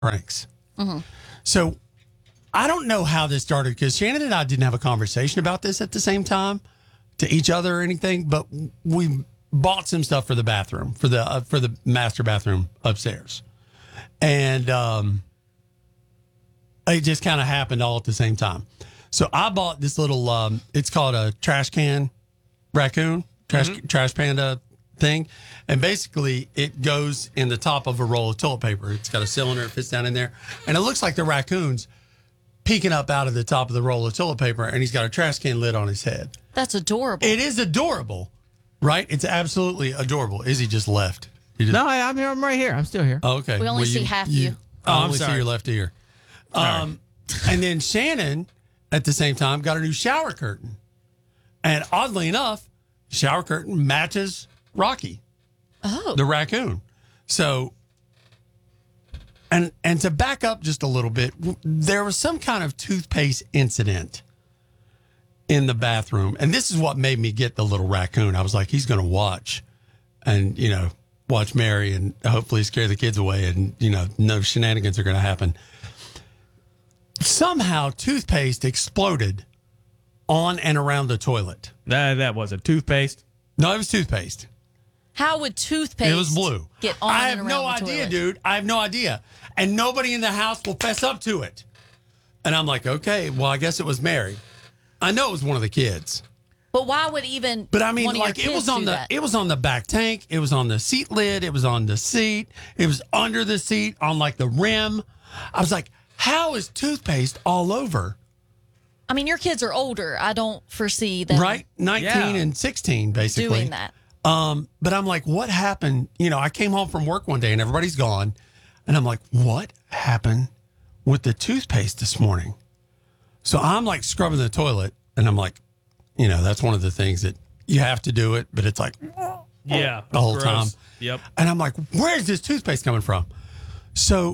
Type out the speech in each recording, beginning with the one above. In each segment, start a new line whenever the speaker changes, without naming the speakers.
pranks. So I don't know how this started because Shannon and I didn't have a conversation about this at the same time to each other or anything, but we bought some stuff for the bathroom, for the master bathroom upstairs. And it just kind of happened all at the same time. So I bought this little, it's called a trash can raccoon, trash panda thing. And basically it goes in the top of a roll of toilet paper. It's got a cylinder, it fits down in there. And it looks like the raccoon's peeking up out of the top of the roll of toilet paper, and he's got a trash can lid on his head.
That's adorable.
It is adorable, right? It's absolutely adorable. Izzy just left.
No, I'm here. I'm right here. I'm still here.
Oh, okay.
We only see half you.
I
I'm
only see
sorry.
your left ear. And then Shannon, at the same time, got a new shower curtain. And oddly enough, the shower curtain matches Rocky, the raccoon. So, and to back up just a little bit, there was some kind of toothpaste incident in the bathroom. And this is what made me get the little raccoon. I was like, he's going to watch and, watch Mary and hopefully scare the kids away and, no shenanigans are going to happen. Somehow toothpaste exploded on and around the toilet.
That wasn't toothpaste.
No, it was toothpaste.
How would toothpaste
It was blue.
get on
I
and
have
around
no
the
idea,
toilet?
dude. I have no idea. And nobody in the house will fess up to it. And I'm like, okay, well, I guess it was Mary. I know it was one of the kids.
But why would even
But I mean,
one of your
like it
kids
was on
do
the
that?
it was on the back tank, it was on the seat lid, it was on the seat, it was under the seat, on like the rim. I was like, how is toothpaste all over?
I mean, your kids are older. I don't foresee them
Right? 19 and 16, basically.
doing that.
But I'm like, what happened? I came home from work one day and everybody's gone. And I'm like, what happened with the toothpaste this morning? So I'm like scrubbing the toilet and I'm like, that's one of the things that you have to do it, but it's like
Yeah.
the whole
gross.
time.
Yep.
And I'm like, where's this toothpaste coming from? So,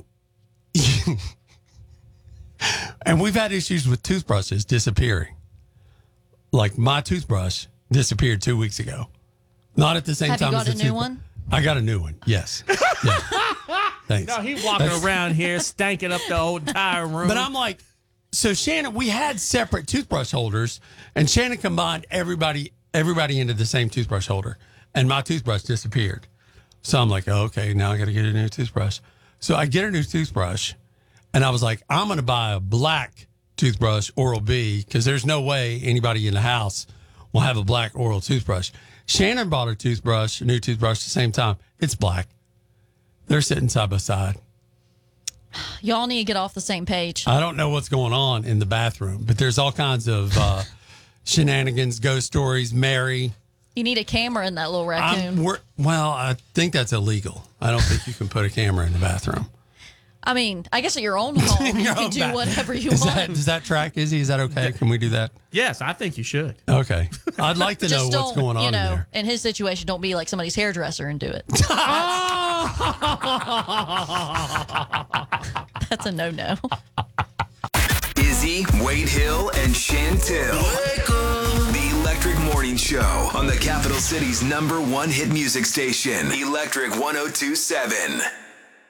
and we've had issues with toothbrushes disappearing. Like my toothbrush disappeared 2 weeks ago. Not at the same
Have you
time
got
as
a
the
new
toothbrush.
one?
I got a new one. Yes. Yeah. Thanks.
No, he walking around here stanking up the whole entire room.
But I'm like, so Shannon, we had separate toothbrush holders, and Shannon combined everybody into the same toothbrush holder, and my toothbrush disappeared. So I'm like, oh, okay, now I got to get a new toothbrush. So I get a new toothbrush, and I was like, I'm going to buy a black toothbrush, Oral-B, because there's no way anybody in the house will have a black Oral toothbrush. Shannon bought a new toothbrush at the same time. It's black. They're sitting side by side.
Y'all need to get off the same page.
I don't know what's going on in the bathroom, but there's all kinds of shenanigans, ghost stories. Mary.
You need a camera in that little raccoon.
I think that's illegal. I don't think you can put a camera in the bathroom.
I mean, I guess at your own home, you
Your
can
own
do whatever you want.
Does that track, Izzy? Is that okay? Can we do that?
yes, I think you should.
Okay. I'd like to know
Just
what's
don't,
going on in there.
in his situation, don't be like somebody's hairdresser and do it. That's a no-no.
Izzy, Wade Hill, and Chantel. The Electric Morning Show on the Capital City's #1 hit music station, Electric 102.7.